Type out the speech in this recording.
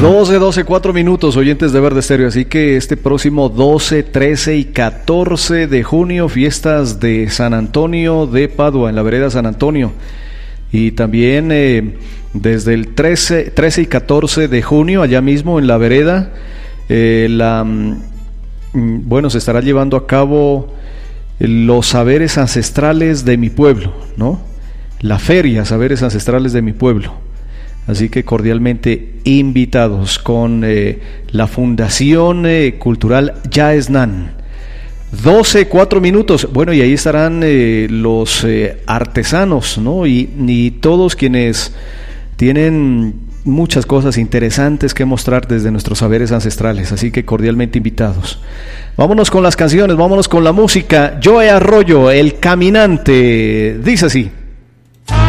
4 minutos, oyentes de Verde Estéreo. Así que este próximo 12, 13 y 14 de junio, fiestas de San Antonio de Padua, en la vereda San Antonio. Y también desde el 13 y 14 de junio, allá mismo en la vereda, se estará llevando a cabo los saberes ancestrales de mi pueblo, ¿no? La feria Saberes Ancestrales de mi pueblo. Así que cordialmente invitados con la Fundación Cultural Yaesnan. 4 minutos. Bueno, y ahí estarán los artesanos, ¿no? Y todos quienes tienen muchas cosas interesantes que mostrar desde nuestros saberes ancestrales. Así que cordialmente invitados. Vámonos con las canciones, vámonos con la música. Joe Arroyo, El Caminante, dice así.